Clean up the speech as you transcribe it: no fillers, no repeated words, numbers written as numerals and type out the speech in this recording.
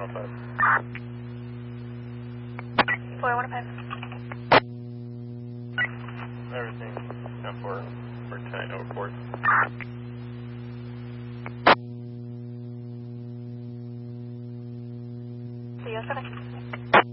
105. 4105. Everything, 4 tonight, no report. CO7.